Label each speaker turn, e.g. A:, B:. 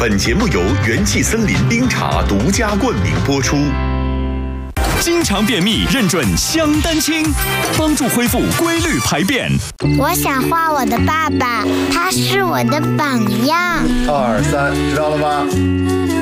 A: 本节目由元气森林冰茶独家冠名播出。
B: 经常便秘认准香丹清，帮助恢复规律排便。
C: 我想画我的爸爸，他是我的榜样。
D: 2、3，知道了吗？